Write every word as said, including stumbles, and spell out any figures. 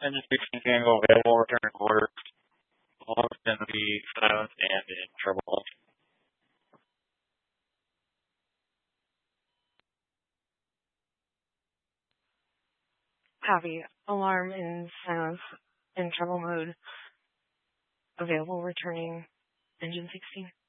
Engine sixteen Tango available, return to quarters. Logs in the silence and in trouble. Copy. Alarm in silence in trouble mode. Available, returning engine sixteen.